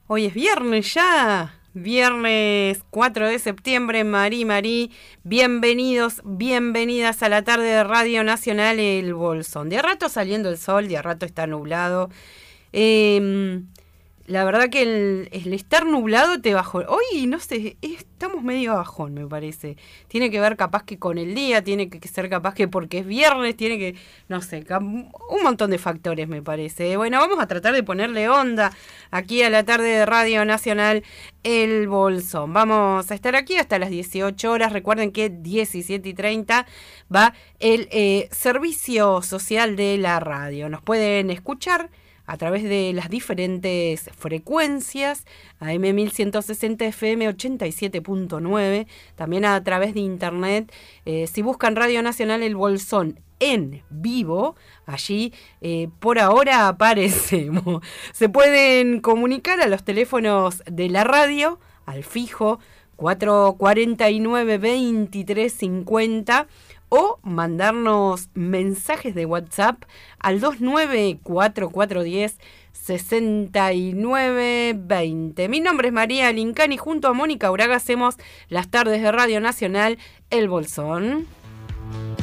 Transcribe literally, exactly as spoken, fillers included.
Hoy es viernes ya, viernes cuatro de septiembre, Marí, Marí, bienvenidos, bienvenidas a la tarde de Radio Nacional El Bolsón. De a rato saliendo el sol, de a rato está nublado. Eh, la verdad que el, el estar nublado te bajó. Hoy, no sé, estamos medio bajón, me parece. Tiene que ver capaz que con el día, tiene que ser capaz que porque es viernes, tiene que, no sé, un montón de factores, me parece. Bueno, vamos a tratar de ponerle onda aquí a la tarde de Radio Nacional El Bolsón. Vamos a estar aquí hasta las dieciocho horas. Recuerden que diecisiete y treinta va el eh, servicio social de la radio. Nos pueden escuchar a través de las diferentes frecuencias, A M mil ciento sesenta, F M ochenta y siete punto nueve, también a través de internet. Eh, si buscan Radio Nacional El Bolsón en vivo, allí eh, por ahora aparecemos. Se pueden comunicar a los teléfonos de la radio, al fijo cuatro cuatro nueve, veintitrés cincuenta, o mandarnos mensajes de WhatsApp al dos nueve cuatro cuatro uno cero, seis nueve dos cero. Mi nombre es María Lincani, junto a Mónica Uraga hacemos las tardes de Radio Nacional El Bolsón.